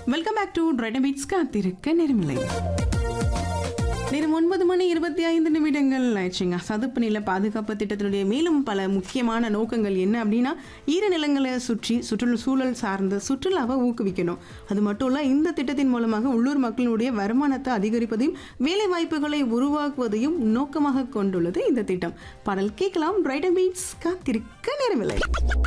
Welcome back to Triton beads காத்திருக்க நேரமில்லை. நேரம் 9:25 ஆயிடுச்சுங்க. சதுப்பு நில பாதுகாப்பு திட்டத்தினுடைய மேலும் பல முக்கியமான நோக்கங்கள் என்ன அப்படின்னா, ஈரநிலங்களை சுற்றி சுற்றுச்சூழல் சார்ந்த சுற்றுலாவை ஊக்குவிக்கணும். அது மட்டும் இல்ல, இந்த திட்டத்தின் மூலமாக உள்ளூர் மக்களுடைய வருமானத்தை அதிகரிப்பதையும் வேலை வாய்ப்புகளை உருவாக்குவதையும் நோக்கமாக கொண்டுள்ளது இந்த திட்டம். பாடல் கேட்கலாம். ட்ரைடன் பீட்ஸ் காத்திருக்க நேரமில்லை.